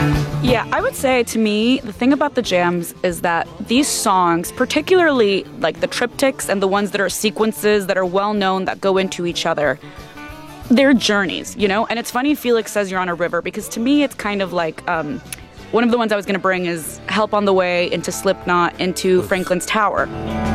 Yeah, I would say to me, the thing about the jams is that these songs, particularly like the triptychs and the ones that are sequences that are well known that go into each other, they're journeys, you know? And it's funny Felix says you're on a river because to me it's kind of like one of the ones I was going to bring is Help on the Way, into Slipknot, into Franklin's Tower.